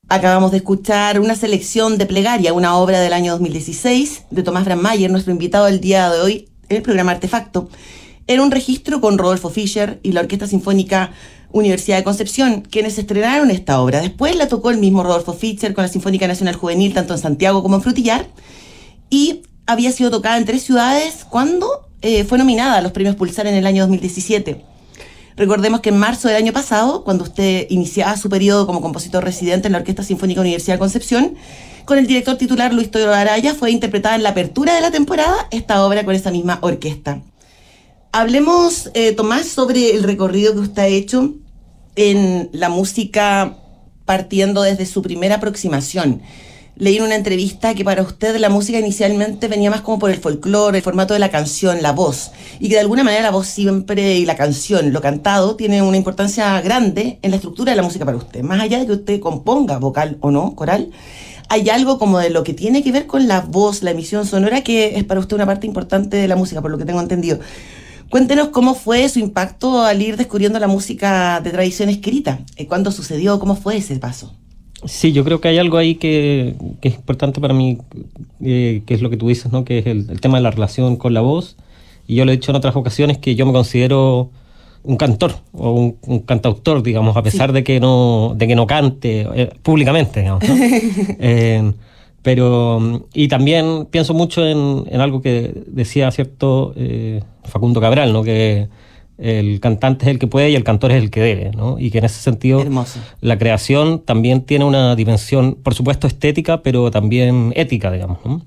Acabamos de escuchar una selección de Plegaria, una obra del año 2016 de Tomás Brandmeier, nuestro invitado del día de hoy en el programa Artefacto. Era un registro con Rodolfo Fischer y la Orquesta Sinfónica Universidad de Concepción, quienes estrenaron esta obra. Después la tocó el mismo Rodolfo Fischer con la Sinfónica Nacional Juvenil, tanto en Santiago como en Frutillar, y había sido tocada en 3 ciudades cuando fue nominada a los premios Pulsar en el año 2017. Recordemos que en marzo del año pasado, cuando usted iniciaba su periodo como compositor residente en la Orquesta Sinfónica Universidad de Concepción, con el director titular Luis Toro Araya, fue interpretada en la apertura de la temporada esta obra con esa misma orquesta. Hablemos, Tomás, sobre el recorrido que usted ha hecho en la música partiendo desde su primera aproximación. Leí en una entrevista que para usted la música inicialmente venía más como por el folclore, el formato de la canción, la voz, y que de alguna manera la voz siempre y la canción, lo cantado, tiene una importancia grande en la estructura de la música para usted. Más allá de que usted componga vocal o no, coral, hay algo como de lo que tiene que ver con la voz, la emisión sonora, que es para usted una parte importante de la música, por lo que tengo entendido. Cuéntenos cómo fue su impacto al ir descubriendo la música de tradición escrita. ¿Cuándo sucedió? ¿Cómo fue ese paso? Sí, yo creo que hay algo ahí que es importante para mí, que es lo que tú dices, ¿no? Que es el tema de la relación con la voz. Y yo lo he dicho en otras ocasiones que yo me considero un cantor o un cantautor, digamos, a pesar de que no cante públicamente, digamos, ¿no? Y también pienso mucho en algo que decía cierto Facundo Cabral, ¿no? Que el cantante es el que puede y el cantor es el que debe, ¿no? Y que en ese sentido hermoso. La creación también tiene una dimensión, por supuesto, estética, pero también ética, digamos, ¿no?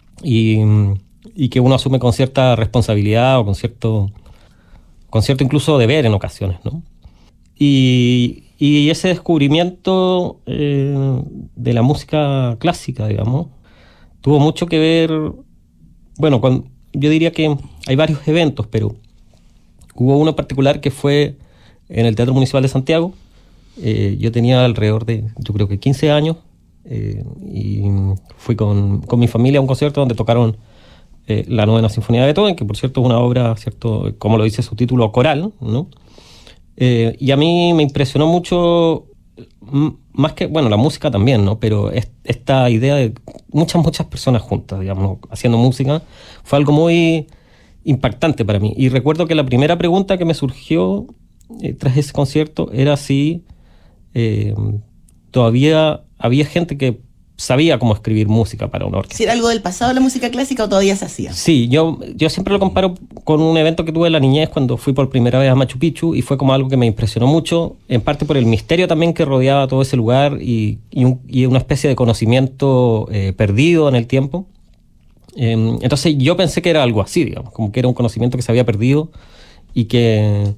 Y que uno asume con cierta responsabilidad o con cierto incluso deber en ocasiones, ¿no? Y ese descubrimiento de la música clásica, digamos, tuvo mucho que ver, bueno, yo diría que hay varios eventos, pero hubo uno en particular que fue en el Teatro Municipal de Santiago. Yo tenía alrededor de, yo creo que 15 años, y fui con mi familia a un concierto donde tocaron la Novena Sinfonía de Beethoven, que por cierto es una obra, cierto, como lo dice su título, coral, ¿no? Y a mí me impresionó mucho, más que, bueno, la música también, ¿no? Pero esta idea de muchas personas juntas, digamos, haciendo música, fue algo muy impactante para mí. Y recuerdo que la primera pregunta que me surgió tras ese concierto era si todavía había gente que sabía cómo escribir música para una orquesta. ¿Si era algo del pasado de la música clásica o todavía se hacía? Sí, yo siempre lo comparo con un evento que tuve en la niñez cuando fui por primera vez a Machu Picchu, y fue como algo que me impresionó mucho, en parte por el misterio también que rodeaba todo ese lugar y una especie de conocimiento perdido en el tiempo. Entonces yo pensé que era algo así, digamos, como que era un conocimiento que se había perdido y que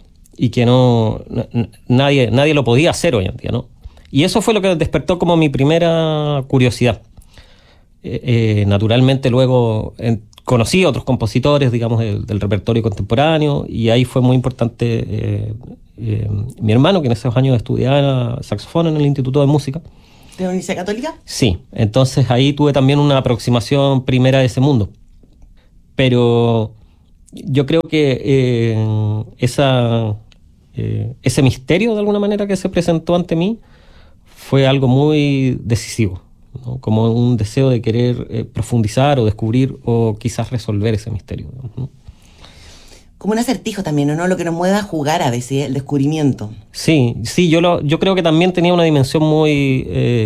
nadie lo podía hacer hoy en día, ¿no? Y eso fue lo que despertó como mi primera curiosidad. Naturalmente luego conocí a otros compositores, digamos, del repertorio contemporáneo, y ahí fue muy importante mi hermano, que en esos años estudiaba saxofón en el Instituto de Música. ¿De la Universidad Católica? Sí, entonces ahí tuve también una aproximación primera de ese mundo. Pero yo creo que ese misterio, de alguna manera, que se presentó ante mí, fue algo muy decisivo, ¿no? Como un deseo de querer profundizar o descubrir o quizás resolver ese misterio, ¿no? Como un acertijo también, ¿no? Lo que nos mueve a jugar a veces, el descubrimiento. Sí, yo creo que también tenía una dimensión muy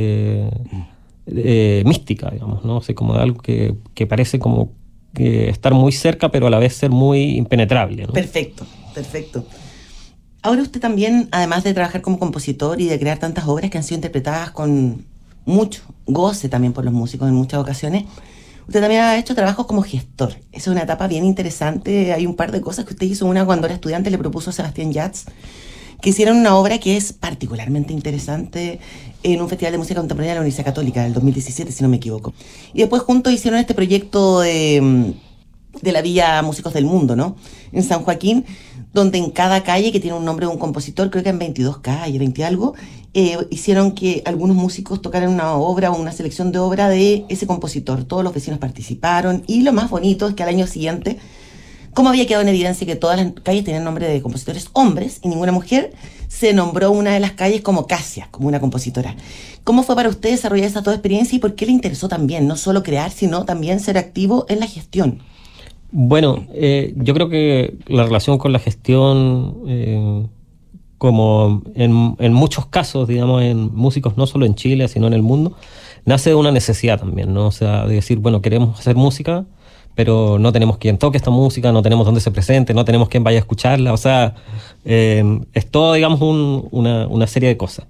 mística, digamos, ¿no? O sea, como algo que parece como que estar muy cerca, pero a la vez ser muy impenetrable, ¿no? Perfecto. Ahora usted también, además de trabajar como compositor y de crear tantas obras que han sido interpretadas con mucho goce también por los músicos en muchas ocasiones, usted también ha hecho trabajos como gestor. Esa es una etapa bien interesante. Hay un par de cosas que usted hizo. Una, cuando era estudiante, le propuso a Sebastián Yats que hicieran una obra que es particularmente interesante en un festival de música contemporánea de la Universidad Católica, del 2017, si no me equivoco. Y después juntos hicieron este proyecto de la Villa Músicos del Mundo, ¿no? En San Joaquín, donde en cada calle, que tiene un nombre de un compositor, creo que en 22 calles, 20 algo, hicieron que algunos músicos tocaran una obra o una selección de obra de ese compositor. Todos los vecinos participaron, y lo más bonito es que al año siguiente, como había quedado en evidencia que todas las calles tenían nombre de compositores hombres y ninguna mujer, se nombró una de las calles como Casia, como una compositora. ¿Cómo fue para usted desarrollar esa toda experiencia y por qué le interesó también, no solo crear, sino también ser activo en la gestión? Bueno, yo creo que la relación con la gestión, como en muchos casos, digamos, en músicos, no solo en Chile, sino en el mundo, nace de una necesidad también, ¿no? O sea, de decir, bueno, queremos hacer música, pero no tenemos quien toque esta música, no tenemos dónde se presente, no tenemos quien vaya a escucharla, o sea, es todo, digamos, una serie de cosas.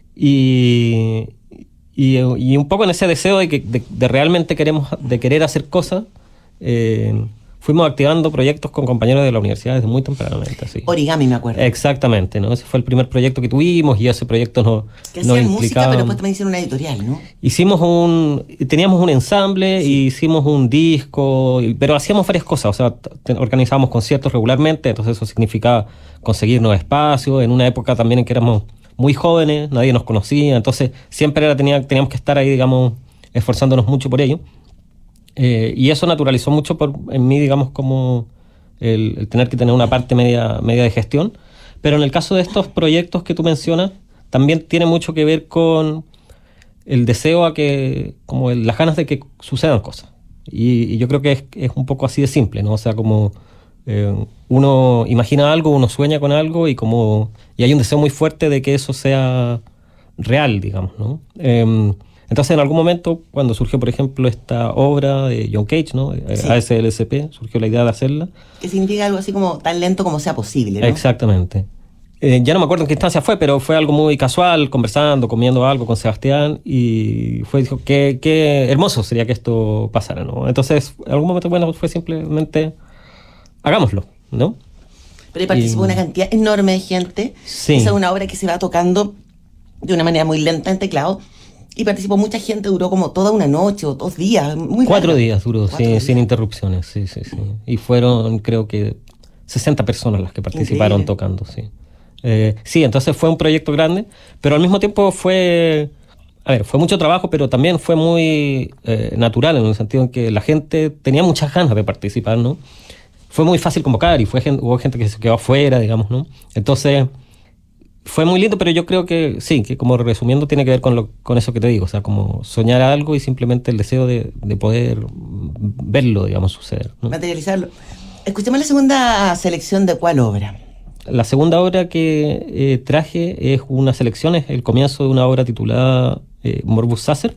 Y un poco en ese deseo de realmente querer hacer cosas, fuimos activando proyectos con compañeros de la universidad desde muy tempranamente. Así. Origami, me acuerdo. Exactamente, ¿no? Ese fue el primer proyecto que tuvimos y ese proyecto nos implicaba... música, pero después también hicieron una editorial, ¿no? Teníamos un ensamble, sí. Hicimos un disco, pero hacíamos varias cosas, o sea, organizábamos conciertos regularmente, entonces eso significaba conseguir nuevos espacios, en una época también en que éramos muy jóvenes, nadie nos conocía, entonces siempre teníamos que estar ahí, digamos, esforzándonos mucho por ello. Y eso naturalizó mucho en mí, digamos, como el tener que tener una parte media de gestión. Pero en el caso de estos proyectos que tú mencionas, también tiene mucho que ver con el deseo como las ganas de que sucedan cosas. Y yo creo que es un poco así de simple, ¿no? O sea, como uno imagina algo, uno sueña con algo y hay un deseo muy fuerte de que eso sea real, digamos, ¿no? Entonces, en algún momento, cuando surgió, por ejemplo, esta obra de John Cage, ¿no? Sí. ASLSP, surgió la idea de hacerla. Que significa algo así como tan lento como sea posible, ¿no? Exactamente. Ya no me acuerdo en qué instancia fue, pero fue algo muy casual, conversando, comiendo algo con Sebastián, y dijo, qué hermoso sería que esto pasara, ¿no? Entonces, en algún momento, bueno, fue simplemente, hagámoslo, ¿no? Pero ahí participó una cantidad enorme de gente. Sí. Esa es una obra que se va tocando de una manera muy lenta en teclado. Y participó mucha gente, duró como toda una noche o 2 días. 4 días duró, sin interrupciones, sí. Y fueron, creo que, 60 personas las que participaron. Increíble. Tocando, sí. Sí, entonces fue un proyecto grande, pero al mismo tiempo fue mucho trabajo, pero también fue muy natural, en el sentido en que la gente tenía muchas ganas de participar, ¿no? Fue muy fácil convocar y hubo gente que se quedó afuera, digamos, ¿no? Entonces... fue muy lindo, pero yo creo que sí, que como resumiendo tiene que ver con eso que te digo, o sea, como soñar algo y simplemente el deseo de poder verlo, digamos, suceder, ¿no? Materializarlo. Escuchemos la segunda selección de ¿cuál obra? La segunda obra que traje es una selección, es el comienzo de una obra titulada Morbus Sacer,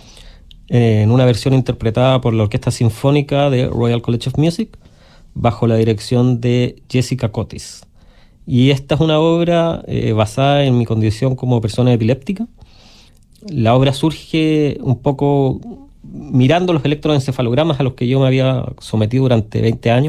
en una versión interpretada por la Orquesta Sinfónica de Royal College of Music, bajo la dirección de Jessica Cotis. Y esta es una obra basada en mi condición como persona epiléptica. La obra surge un poco mirando los electroencefalogramas a los que yo me había sometido durante 20 años.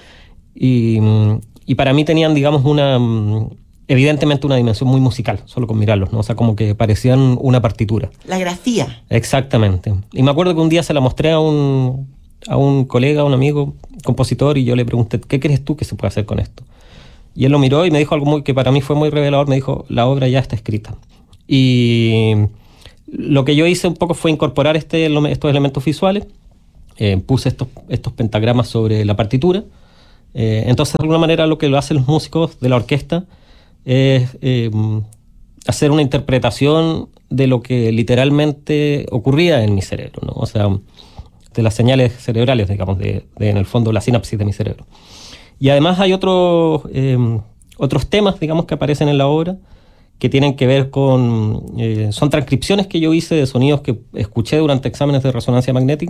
Y para mí tenían, digamos, evidentemente una dimensión muy musical, solo con mirarlos, ¿no? O sea, como que parecían una partitura. La grafía. Exactamente. Y me acuerdo que un día se la mostré a un colega, a un amigo, compositor, y yo le pregunté, ¿qué crees tú que se puede hacer con esto? Y él lo miró y me dijo algo que para mí fue muy revelador. Me dijo, la obra ya está escrita. Y lo que yo hice un poco fue incorporar estos elementos visuales. Puse estos pentagramas sobre la partitura. Entonces, de alguna manera, lo que lo hacen los músicos de la orquesta es hacer una interpretación de lo que literalmente ocurría en mi cerebro, ¿no? O sea, de las señales cerebrales, digamos, en el fondo, la sinapsis de mi cerebro. Y además hay otros temas, digamos, que aparecen en la obra que tienen que ver son transcripciones que yo hice de sonidos que escuché durante exámenes de resonancia magnética.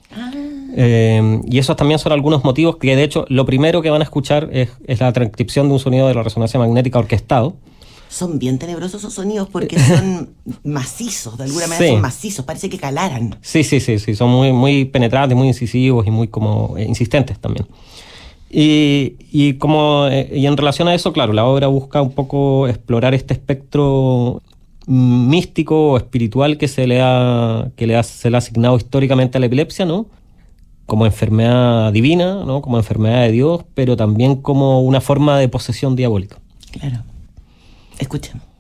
Y esos también son algunos motivos que, de hecho, lo primero que van a escuchar es la transcripción de un sonido de la resonancia magnética orquestado. Son bien tenebrosos esos sonidos porque son macizos, de alguna manera. Sí. Son macizos, parece que calaran. Sí, son muy, muy penetrantes, muy incisivos y muy como insistentes también. Y en relación a eso, claro, la obra busca un poco explorar este espectro místico o espiritual que se le ha asignado históricamente a la epilepsia, ¿no? Como enfermedad divina, ¿no? Como enfermedad de Dios, pero también como una forma de posesión diabólica. Claro. Escuchemos.